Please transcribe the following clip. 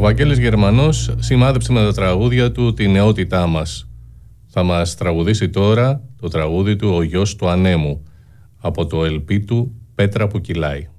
Βαγγέλης Γερμανός σημάδεψε με τα τραγούδια του τη νεότητά μας. Θα μας τραγουδήσει τώρα το τραγούδι του «Ο γιος του ανέμου» από το LP του «Πέτρα που κυλάει».